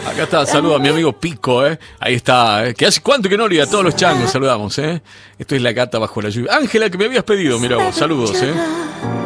Acá está, saludo a mi amigo Pico, Ahí está, que hace cuánto que no olvida, a todos los changos saludamos, Esto es La Gata Bajo la Lluvia. Ángela, que me habías pedido, mira vos, saludos,